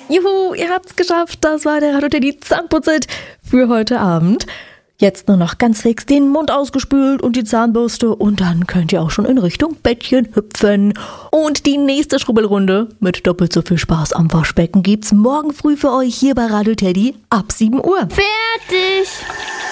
Juhu, ihr habt's geschafft. Das war der Radio Teddy Zahnputzit für heute Abend. Jetzt nur noch ganz fix den Mund ausgespült und die Zahnbürste und dann könnt ihr auch schon in Richtung Bettchen hüpfen. Und die nächste Schrubbelrunde mit doppelt so viel Spaß am Waschbecken gibt's morgen früh für euch hier bei Radio Teddy ab 7 Uhr. Fertig!